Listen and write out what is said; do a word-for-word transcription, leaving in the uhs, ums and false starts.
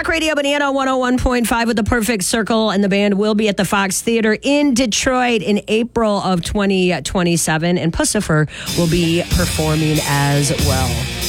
Talk Radio Banana one oh one point five with the Perfect Circle, and the band will be at the Fox Theater in Detroit in April of twenty twenty-seven, and Puscifer will be performing as well.